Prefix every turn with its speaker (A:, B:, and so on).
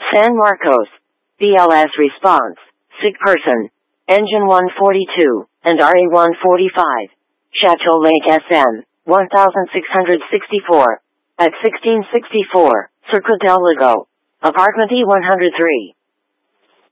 A: San Marcos. BLS response. Sick person. Engine 142, and RA-145. Chateau Lake SM, 1664. At 1664, Circuit del Lago. Apartment E103.